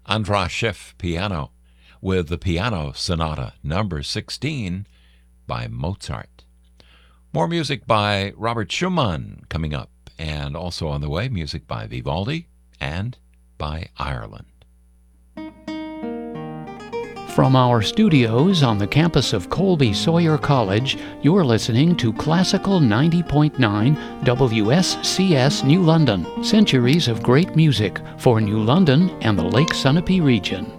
Andras Schiff piano with the Piano Sonata number 16 by Mozart. More music by Robert Schumann coming up, and also on the way, music by Vivaldi and by Ireland. From our studios on the campus of Colby Sawyer College, you're listening to Classical 90.9 WSCS New London. Centuries of great music for New London and the Lake Sunapee region.